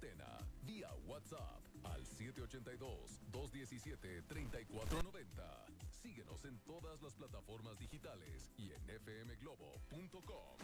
Tena vía WhatsApp al 782-217-3490. Síguenos en todas las plataformas digitales y en fmglobo.com.